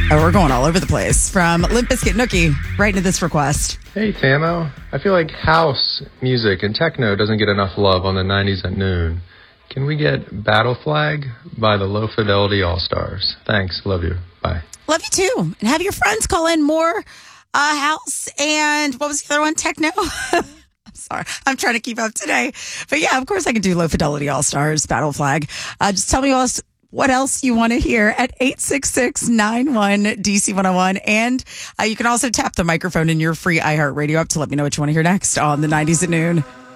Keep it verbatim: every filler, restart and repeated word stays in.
Oh, we're going all over the place. From Limp Bizkit Nookie right into this request. Hey, Tamo. I feel like house music and techno doesn't get enough love on the nineties at noon. Can we get Battle Flag by the Low Fidelity All-Stars? Thanks. Love you. Bye. Love you too. And have your friends call in more uh, house and what was the other one? Techno? I'm sorry. I'm trying to keep up today. But yeah, of course I can do Low Fidelity All-Stars, Battle Flag. Uh, just tell me what else, what else you want to hear at eight six six, nine one, D C one oh one. And uh, you can also tap the microphone in your free iHeartRadio app to let me know what you want to hear next on the nineties at noon.